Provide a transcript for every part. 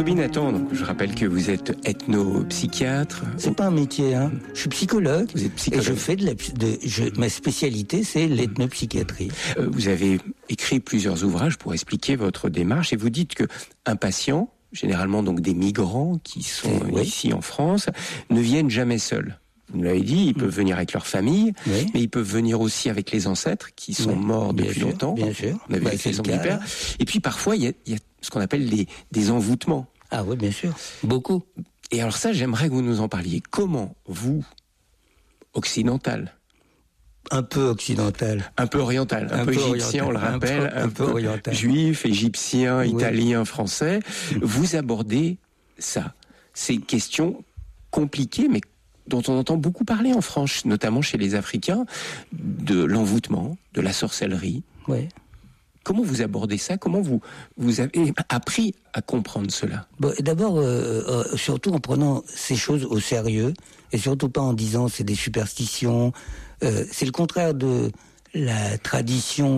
Toby Nathan, donc je rappelle que vous êtes ethnopsychiatre. C'est pas un métier, hein. Je suis psychologue. Vous êtes psychologue. Et je fais ma spécialité, c'est l'ethnopsychiatrie. Vous avez écrit plusieurs ouvrages pour expliquer votre démarche et vous dites que un patient, généralement donc des migrants qui sont ici en France, ne viennent jamais seuls. Vous nous l'avez dit, ils peuvent venir avec leur famille, mais ils peuvent venir aussi avec les ancêtres qui sont morts depuis longtemps. Bien sûr. On avait l'exemple du père. Et puis parfois, il y a ce qu'on appelle des envoûtements. Ah oui, bien sûr. Beaucoup. Et alors ça, j'aimerais que vous nous en parliez. Comment vous, occidental, un peu occidental, un peu oriental, un peu égyptien, on le rappelle, un peu oriental, juif, égyptien, italien, français, vous abordez ça, ces questions compliquées, mais dont on entend beaucoup parler en France, notamment chez les Africains, de l'envoûtement, de la sorcellerie. Oui. Comment vous abordez ça? Comment vous avez appris à comprendre cela? Bon, d'abord, surtout en prenant ces choses au sérieux, et surtout pas en disant c'est des superstitions. C'est le contraire de la tradition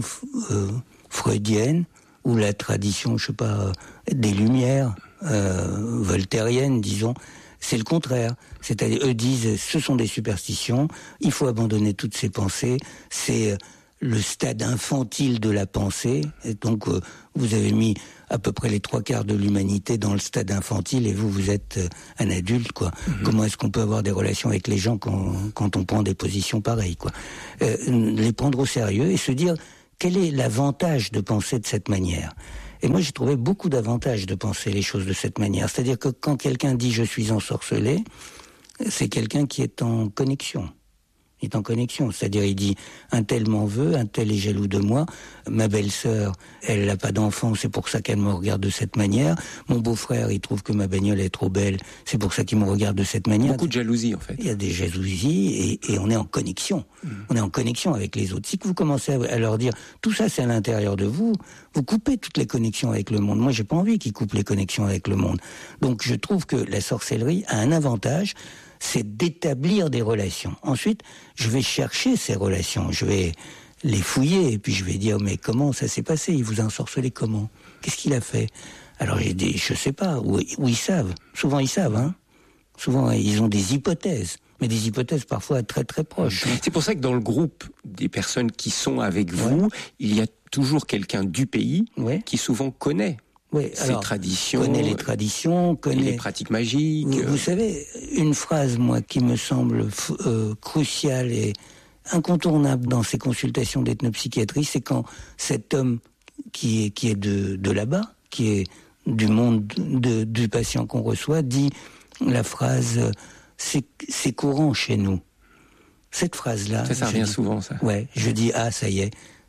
freudienne ou la tradition, je sais pas, des Lumières voltairiennes, disons. C'est le contraire. C'est-à-dire, eux disent, ce sont des superstitions, il faut abandonner toutes ces pensées, c'est le stade infantile de la pensée, et donc vous avez mis à peu près les 3/4 de l'humanité dans le stade infantile, et vous êtes un adulte, quoi. Comment est-ce qu'on peut avoir des relations avec les gens quand on prend des positions pareilles, quoi. Les prendre au sérieux et se dire, quel est l'avantage de penser de cette manière? Et moi, j'ai trouvé beaucoup d'avantages de penser les choses de cette manière. C'est-à-dire que quand quelqu'un dit « je suis ensorcelé », c'est quelqu'un qui est en connexion. Il est en connexion. C'est-à-dire, il dit « un tel m'en veut, un tel est jaloux de moi, ma belle-sœur, elle n'a pas d'enfant, c'est pour ça qu'elle me regarde de cette manière. Mon beau-frère, il trouve que ma bagnole est trop belle, c'est pour ça qu'il me regarde de cette manière. » Beaucoup de jalousie, en fait. Il y a des jalousies et on est en connexion. On est en connexion avec les autres. Si vous commencez à leur dire « tout ça, c'est à l'intérieur de vous », vous coupez toutes les connexions avec le monde. Moi, j'ai pas envie qu'ils coupent les connexions avec le monde. Donc, je trouve que la sorcellerie a un avantage, c'est d'établir des relations. Ensuite, je vais chercher ces relations, je vais les fouiller, et puis je vais dire, mais comment ça s'est passé? Il vous a ensorcelé comment? Qu'est-ce qu'il a fait? Alors j'ai dit, je sais pas, ou ils savent. Souvent ils savent, hein. Souvent ils ont des hypothèses, mais des hypothèses parfois très très proches. C'est pour ça que dans le groupe des personnes qui sont avec vous, il y a toujours quelqu'un du pays qui souvent connaît. Oui, ces traditions, connaît les traditions, connaît les pratiques magiques. Vous savez, une phrase, moi, qui me semble cruciale et incontournable dans ces consultations d'ethnopsychiatrie, c'est quand cet homme qui est de là-bas, qui est du monde du patient qu'on reçoit, dit la phrase « c'est courant chez nous ». Cette phrase-là... Ça revient souvent, ça. Ouais, je dis « ah, ça y est,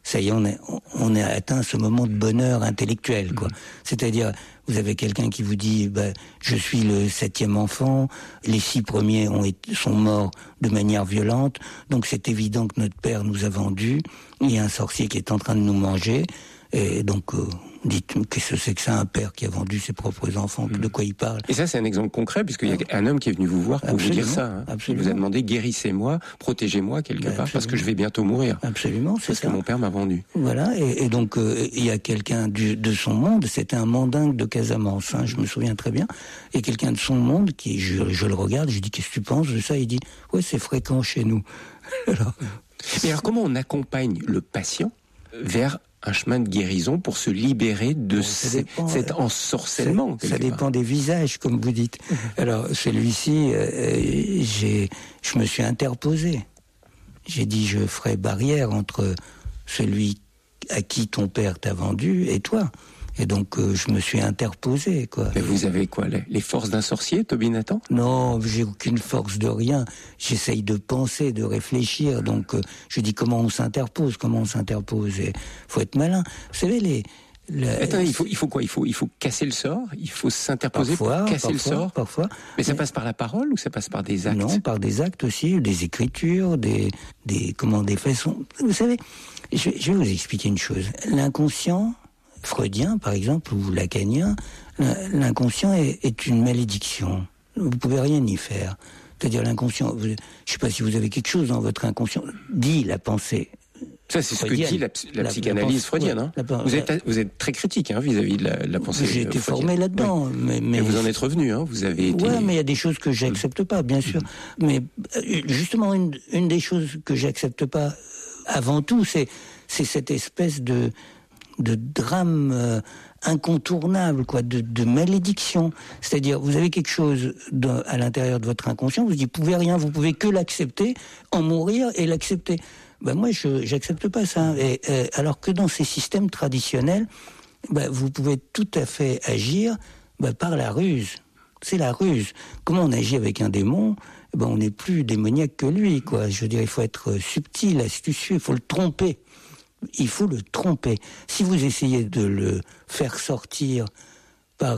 on a atteint ce moment de bonheur intellectuel, quoi. C'est-à-dire, vous avez quelqu'un qui vous dit, je suis le 7e enfant, les 6 premiers sont morts de manière violente, donc c'est évident que notre père nous a vendus, il y a un sorcier qui est en train de nous manger, et donc, dites, qu'est-ce que c'est que ça, un père qui a vendu ses propres enfants, de quoi il parle? Et ça, c'est un exemple concret, puisqu'il y a un homme qui est venu vous voir pour vous dire ça. Hein. Il vous a demandé, guérissez-moi, protégez-moi quelque part, parce que je vais bientôt mourir. Absolument, c'est ça. Parce que mon père m'a vendu. Voilà, et donc, il y a quelqu'un de son monde, c'était un mandingue de Casamance, hein, je me souviens très bien, et quelqu'un de son monde, je le regarde, je lui dis, qu'est-ce que tu penses de ça? Il dit, ouais, c'est fréquent chez nous. Mais alors, comment on accompagne le patient vers un chemin de guérison pour se libérer de cet ensorcellement? Ça dépend des visages, comme vous dites. Alors, celui-ci, je me suis interposé. J'ai dit, je ferai barrière entre celui à qui ton père t'a vendu et toi. Et donc, je me suis interposé, quoi. Mais vous avez quoi, les forces d'un sorcier, Toby Nathan? Non, j'ai aucune force de rien. J'essaye de penser, de réfléchir. Donc, je dis comment on s'interpose. Et faut être malin. Vous savez, Attendez, il faut quoi? Il faut casser le sort? Il faut s'interposer pour casser le sort? Parfois. Mais ça passe par la parole ou ça passe par des actes? Non, par des actes aussi, des écritures, des façons. Vous savez, je vais vous expliquer une chose. L'inconscient freudien, par exemple, ou lacanien, l'inconscient est une malédiction. Vous pouvez rien y faire. C'est-à-dire l'inconscient, je ne sais pas si vous avez quelque chose dans votre inconscient, dit la pensée. Ça, c'est ce que dit la psychanalyse freudienne. Hein. Vous êtes très critique vis-à-vis de la pensée. J'ai été formé là-dedans. Oui. Mais vous en êtes revenu. Vous avez été... Ouais, mais il y a des choses que j'accepte pas, bien sûr. Mais justement, une des choses que j'accepte pas, avant tout, c'est cette espèce de drame incontournable, de malédiction. C'est-à-dire, vous avez quelque chose à l'intérieur de votre inconscient, vous dites, vous pouvez rien, vous pouvez que l'accepter, en mourir et l'accepter. Moi, j'accepte pas ça. Alors que dans ces systèmes traditionnels, vous pouvez tout à fait agir par la ruse. C'est la ruse. Comment on agit avec un démon ? On n'est plus démoniaque que lui, Je veux dire, il faut être subtil, astucieux, il faut le tromper. Il faut le tromper. Si vous essayez de le faire sortir par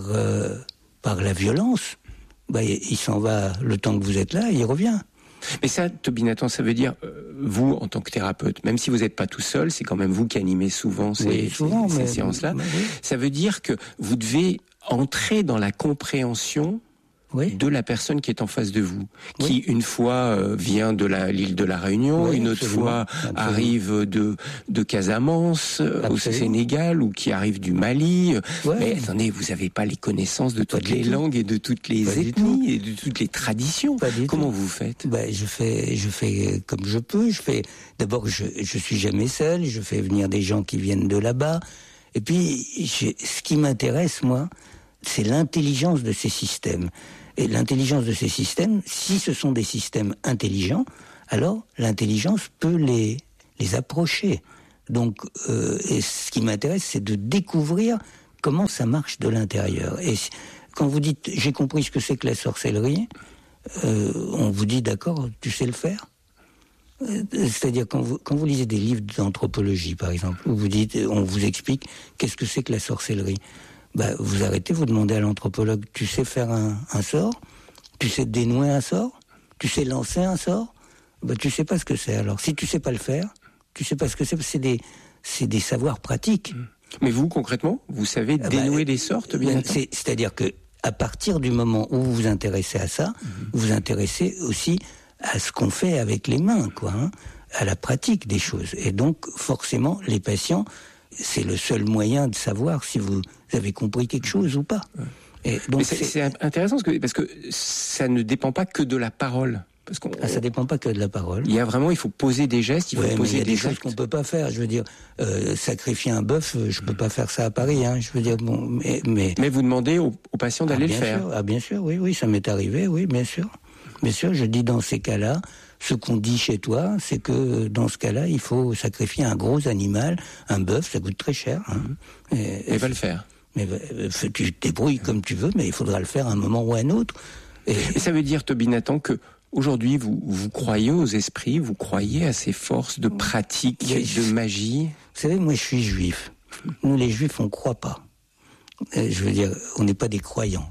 la violence, il s'en va le temps que vous êtes là et il revient. Mais ça, Toby Nathan, ça veut dire, vous, en tant que thérapeute, même si vous n'êtes pas tout seul, c'est quand même vous qui animez souvent ces séances-là, ça veut dire que vous devez entrer dans la compréhension de la personne qui est en face de vous, qui une fois vient de l'île de la Réunion, une autre fois arrive de Casamance au Sénégal, ou qui arrive du Mali. Mais attendez, vous n'avez pas les connaissanses de toutes les langues et de toutes les ethnies et de toutes les traditions. Comment vous faites ? Je fais comme je peux. D'abord, je suis jamais seul. Je fais venir des gens qui viennent de là-bas. Et puis, ce qui m'intéresse, moi, c'est l'intelligence de ces systèmes. Et l'intelligence de ces systèmes, si ce sont des systèmes intelligents, alors l'intelligence peut les approcher. Donc, et ce qui m'intéresse, c'est de découvrir comment ça marche de l'intérieur. Et quand vous dites « j'ai compris ce que c'est que la sorcellerie », on vous dit « d'accord, tu sais le faire ». C'est-à-dire quand vous lisez des livres d'anthropologie, par exemple, où on vous explique qu'est-ce que c'est que la sorcellerie. Vous arrêtez, vous demandez à l'anthropologue, tu sais faire un sort ? Tu sais dénouer un sort ? Tu sais lancer un sort ? Tu sais pas ce que c'est. Alors, si tu sais pas le faire, tu sais pas ce que c'est des savoirs pratiques. Mais vous, concrètement, vous savez dénouer des sorts, bien c'est-à-dire que à partir du moment où vous vous intéressez à ça, vous vous intéressez aussi à ce qu'on fait avec les mains, à la pratique des choses. Et donc, forcément, les patients, c'est le seul moyen de savoir si vous avez compris quelque chose ou pas. Et donc c'est intéressant parce que ça ne dépend pas que de la parole. Ça dépend pas que de la parole. Il faut poser des gestes, il faut poser des choses qu'on peut pas faire. Je veux dire, sacrifier un bœuf, je peux pas faire ça à Paris. Je veux dire, mais vous demandez aux patients d'aller le faire. Bien sûr, oui, ça m'est arrivé, oui, bien sûr. Bien sûr, je dis dans ces cas-là, ce qu'on dit chez toi, c'est que dans ce cas-là, il faut sacrifier un gros animal, un bœuf, ça coûte très cher. Et va le faire. Mais tu te débrouilles comme tu veux, mais il faudra le faire à un moment ou à un autre. Et ça veut dire, Toby Nathan, que aujourd'hui, vous croyez aux esprits, vous croyez à ces forces de pratique, de magie. Vous savez, moi, je suis juif. Nous, les juifs, on croit pas. Je veux dire, on n'est pas des croyants.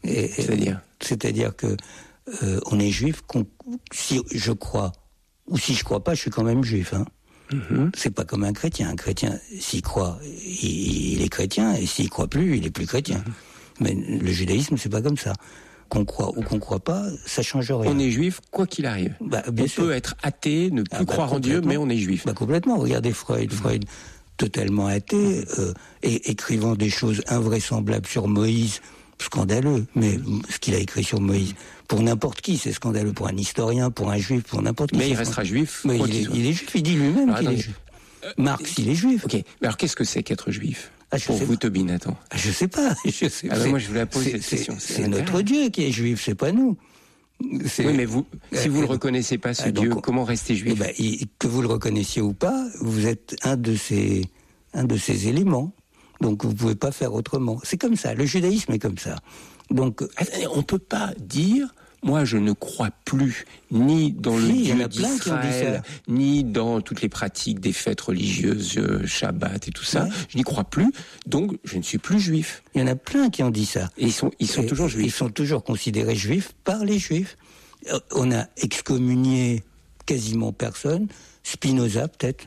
C'est-à-dire que on est juif, si je crois, ou si je crois pas, je suis quand même juif. C'est pas comme un chrétien. Un chrétien, s'il croit, il est chrétien, et s'il croit plus, il est plus chrétien. Mais le judaïsme, c'est pas comme ça. Qu'on croit ou qu'on croit pas, ça change rien. On est juif, quoi qu'il arrive. On peut être athée, ne plus croire en Dieu, mais on est juif. Complètement. Regardez Freud, totalement athée, et écrivant des choses invraisemblables sur Moïse, scandaleux, mais ce qu'il a écrit sur Moïse, pour n'importe qui, c'est scandaleux, pour un historien, pour un juif, pour n'importe qui. Mais il restera juif. Mais il est juif, il dit lui-même qu'il est juif. Marx, il est juif. Ok, mais alors qu'est-ce que c'est qu'être juif pour vous, Toby Nathan? Je sais pas. Moi, je voulais poser cette question. C'est notre Dieu qui est juif, c'est pas nous. Oui, mais si vous le reconnaissez pas, ce Dieu, comment rester juif? Que vous le reconnaissiez ou pas, vous êtes un de ces éléments. Donc vous pouvez pas faire autrement. C'est comme ça. Le judaïsme est comme ça. Donc on peut pas dire. Moi, je ne crois plus ni dans le Dieu d'Israël, ni dans toutes les pratiques des fêtes religieuses, Shabbat et tout ça. Ouais. Je n'y crois plus, donc je ne suis plus juif. Il y en a plein qui ont dit ça. Et ils sont toujours juifs. Ils sont toujours considérés juifs par les juifs. On a excommunié quasiment personne. Spinoza, peut-être.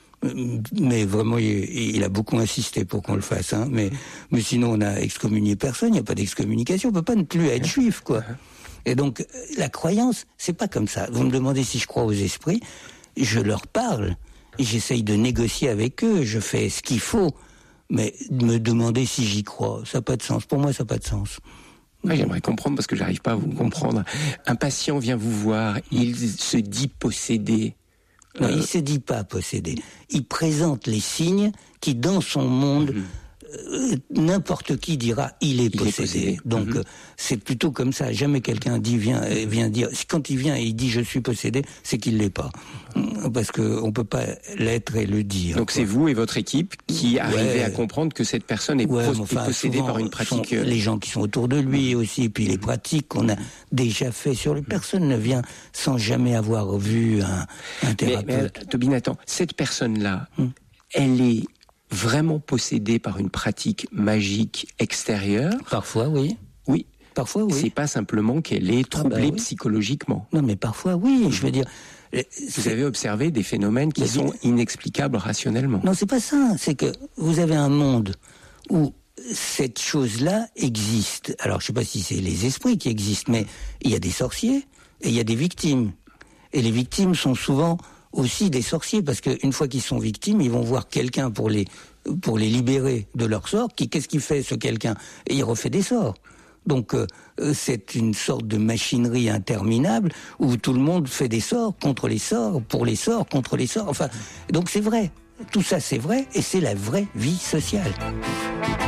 Mais vraiment, il a beaucoup insisté pour qu'on le fasse. Hein. Mais sinon, on a excommunié personne. Il n'y a pas d'excommunication. On peut pas ne plus être juif, quoi. Et donc, la croyance, c'est pas comme ça. Vous me demandez si je crois aux esprits, je leur parle. j'essaye de négocier avec eux, je fais ce qu'il faut, mais me demander si j'y crois, ça n'a pas de sens. Pour moi, ça n'a pas de sens. Ouais, j'aimerais comprendre parce que j'arrive pas à vous comprendre. Un patient vient vous voir, il se dit possédé. Non, il se dit pas possédé. Il présente les signes qui, dans son monde, n'importe qui dira il est possédé. Donc c'est plutôt comme ça. Jamais quelqu'un vient dire. Quand il vient et il dit je suis possédé, c'est qu'il l'est pas. Parce que on peut pas l'être et le dire. Donc c'est vous et votre équipe qui arrivez à comprendre que cette personne est possédée par une pratique. Les gens qui sont autour de lui aussi, puis les pratiques qu'on a déjà fait sur lui. Personne ne vient sans jamais avoir vu un thérapeute. Mais Tobin, attends, cette personne-là, elle est vraiment possédée par une pratique magique extérieure? Parfois, oui. Oui. Parfois, oui. C'est pas simplement qu'elle est troublée psychologiquement. Non, mais parfois, oui. Je veux dire. Vous avez observé des phénomènes qui sont inexplicables rationnellement. Non, c'est pas ça. C'est que vous avez un monde où cette chose-là existe. Alors, je sais pas si c'est les esprits qui existent, mais il y a des sorciers et il y a des victimes. Et les victimes sont souvent aussi des sorciers, parce qu'une fois qu'ils sont victimes, ils vont voir quelqu'un pour les libérer de leur sort. Qu'est-ce qu'il fait, ce quelqu'un? Et il refait des sorts. Donc c'est une sorte de machinerie interminable où tout le monde fait des sorts contre les sorts, pour les sorts, contre les sorts. Enfin, donc c'est vrai. Tout ça c'est vrai et c'est la vraie vie sociale.